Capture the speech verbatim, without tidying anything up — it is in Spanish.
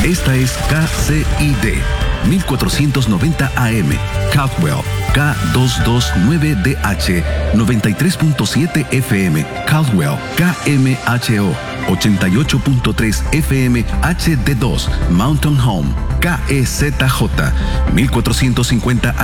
Esta es K C I D mil cuatrocientos noventa A M, Caldwell, K doscientos veintinueve D H, noventa y tres punto siete F M, Caldwell, K M H O, ochenta y ocho punto tres F M H D dos, Mountain Home, K E Z J, mil cuatrocientos cincuenta